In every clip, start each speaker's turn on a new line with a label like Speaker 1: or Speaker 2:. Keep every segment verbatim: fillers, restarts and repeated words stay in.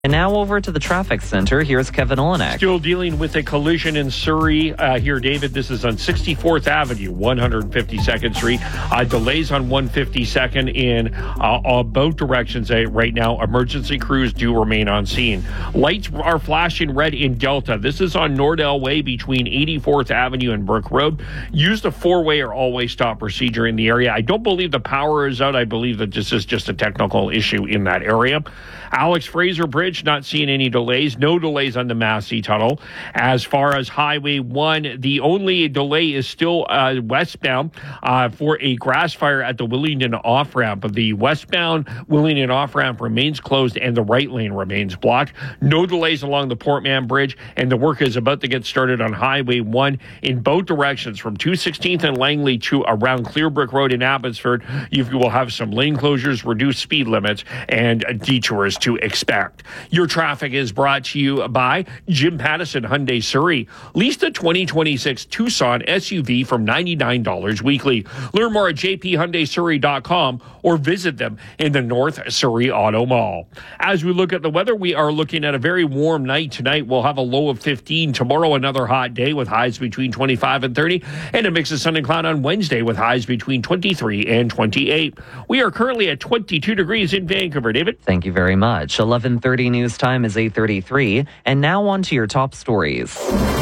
Speaker 1: And now over to the traffic center. Here's Kevin Olenek.
Speaker 2: Still dealing with a collision in Surrey uh, here, David. This is on sixty-fourth Avenue, one hundred fifty-second Street. Uh, delays on one hundred fifty-second in uh, uh, both directions uh, right now. Emergency crews do remain on scene. Lights are flashing red in Delta. This is on Nordell Way between eighty-fourth Avenue and Brook Road. Use the four-way or all-way stop procedure in the area. I don't believe the power is out. I believe that this is just a technical issue in that area. Alex Fraser Bridge, not seeing any delays. No delays on the Massey Tunnel. As far as Highway one, the only delay is still uh, westbound uh, for a grass fire at the Willingdon off-ramp. The westbound Willingdon off-ramp remains closed and the right lane remains blocked. No delays along the Portman Bridge, and the work is about to get started on Highway one in both directions from two sixteenth and Langley to around Clearbrook Road in Abbotsford. You will have some lane closures, reduced speed limits, and detours to expect. Your traffic is brought to you by Jim Pattison Hyundai Surrey. Lease the twenty twenty-six Tucson S U V from ninety-nine dollars weekly. Learn more at j p hyundai surrey dot com or visit them in the North Surrey Auto Mall. As we look at the weather, we are looking at a very warm night tonight. We'll have a low of fifteen. Tomorrow, another hot day with highs between twenty-five and thirty, and a mix of sun and cloud on Wednesday with highs between twenty-three and twenty-eight. We are currently at twenty-two degrees in Vancouver. David?
Speaker 1: Thank you very much. eleven thirty news time is eight thirty-three, and now on to your top stories.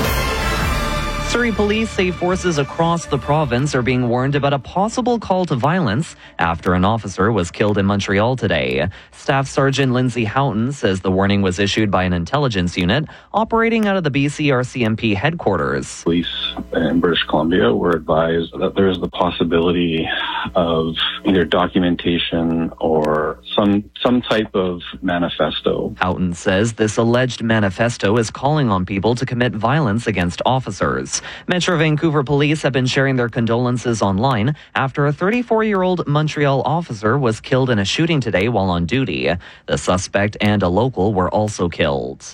Speaker 1: Surrey police say forces across the province are being warned about a possible call to violence after an officer was killed in Montreal today. Staff Sergeant Lindsay Houghton says the warning was issued by an intelligence unit operating out of the B C R C M P headquarters.
Speaker 3: Police in British Columbia were advised that there is the possibility of either documentation or some some type of manifesto.
Speaker 1: Houghton says this alleged manifesto is calling on people to commit violence against officers. Metro Vancouver police have been sharing their condolences online after a thirty-four-year-old Montreal officer was killed in a shooting today while on duty. The suspect and a local were also killed.